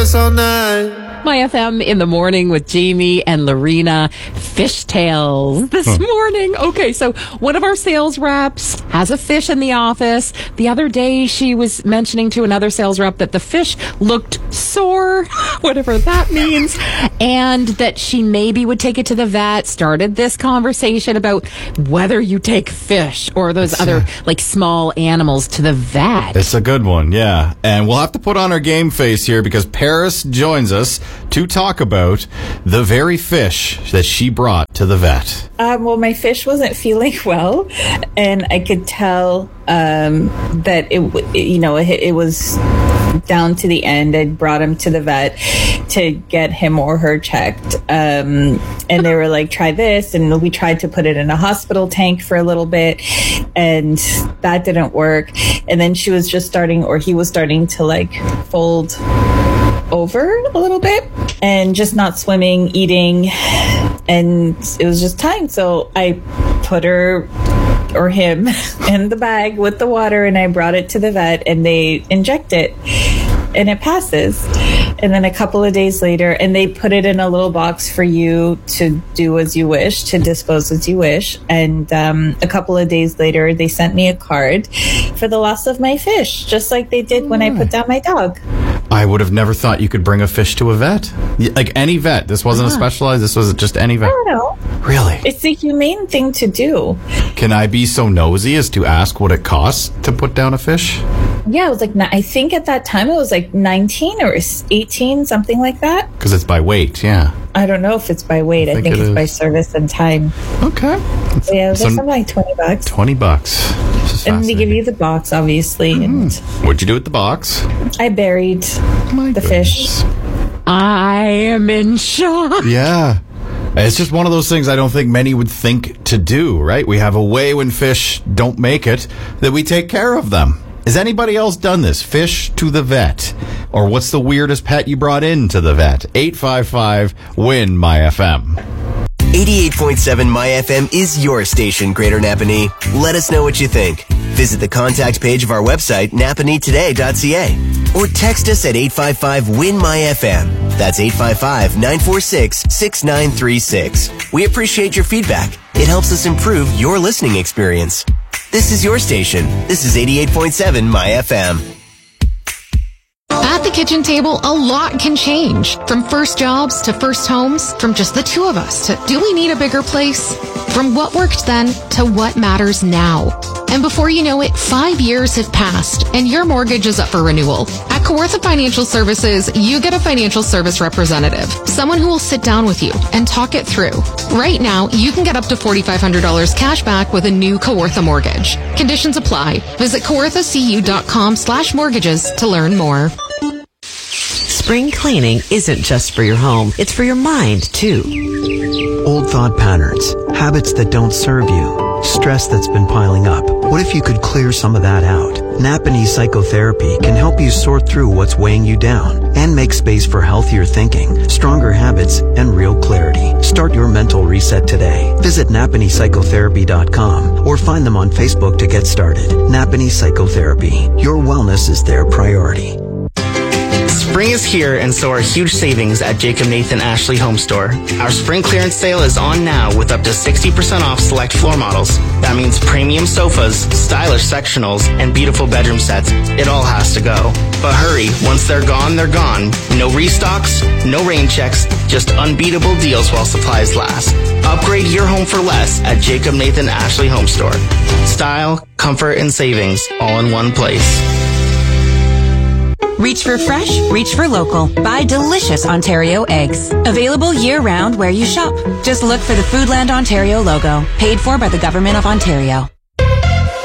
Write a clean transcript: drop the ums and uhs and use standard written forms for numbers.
us all night. My FM in the morning with Jamie and Lorena. Fishtails this morning. Okay, so one of our sales reps has a fish in the office. The other day, she was mentioning to another sales rep that the fish looked sore, whatever that means, and that she maybe would take it to the vet. Started this conversation about whether you take fish or those other like small animals to the vet. It's a good one, yeah. And we'll have to put on our game face here because Paris joins us to talk about the very fish that she brought to the vet. Well, my fish wasn't feeling well, and I could tell that it was down to the end. I brought him to the vet to get him or her checked, and they were like, "Try this," and we tried to put it in a hospital tank for a little bit, and that didn't work. And then he was starting to like fold over a little bit and just not swimming, eating, and it was just time. So I put her or him in the bag with the water, and I brought it to the vet, and they inject it, and it passes. And then a couple of days later, and they put it in a little box for you to do as you wish, to dispose as you wish. And a couple of days later, they sent me a card for the loss of my fish, just like they did when I put down my dog. I would have never thought you could bring a fish to a vet. Like any vet. This wasn't a specialized, this was just any vet. I don't know. Really? It's the humane thing to do. Can I be so nosy as to ask what it costs to put down a fish? Yeah, it was like, I think at that time it was like 19 or 18, something like that. Because it's by weight, yeah. I don't know if it's by weight. I think it's by service and time. Okay. So yeah, it was something like $20. $20. And they give you the box, obviously. And what'd you do with the box? I buried the fish. I am in shock. Yeah. It's just one of those things I don't think many would think to do, right? We have a way when fish don't make it that we take care of them. Has anybody else done this? Fish to the vet? Or what's the weirdest pet you brought into the vet? 855-WIN-MY-FM. 88.7 MyFM is your station, Greater Napanee. Let us know what you think. Visit the contact page of our website, napaneetoday.ca. Or text us at 855-WIN-MY-FM. That's 855-946-6936. We appreciate your feedback. It helps us improve your listening experience. This is your station. This is 88.7 MyFM. At the kitchen table, a lot can change. From first jobs to first homes, from just the two of us to do we need a bigger place? From what worked then to what matters now. And before you know it, 5 years have passed and your mortgage is up for renewal. At Kawartha Financial Services, you get a financial service representative, someone who will sit down with you and talk it through. Right now, you can get up to $4,500 cash back with a new Kawartha mortgage. Conditions apply. Visit kawarthacu.com/mortgages to learn more. Spring cleaning isn't just for your home, it's for your mind, too. Old thought patterns, habits that don't serve you, stress that's been piling up. What if you could clear some of that out? Napanee Psychotherapy can help you sort through what's weighing you down and make space for healthier thinking, stronger habits, and real clarity. Start your mental reset today. Visit NapaneePsychotherapy.com or find them on Facebook to get started. Napanee Psychotherapy. Your wellness is their priority. Spring is here, and so are huge savings at Jacob Nathan Ashley Home Store. Our spring clearance sale is on now with up to 60% off select floor models. That means premium sofas, stylish sectionals, and beautiful bedroom sets. It all has to go. But hurry, once they're gone, they're gone. No restocks, no rain checks, just unbeatable deals while supplies last. Upgrade your home for less at Jacob Nathan Ashley Home Store. Style, comfort, and savings all in one place. Reach for fresh, reach for local. Buy delicious Ontario eggs. Available year-round where you shop. Just look for the Foodland Ontario logo. Paid for by the Government of Ontario.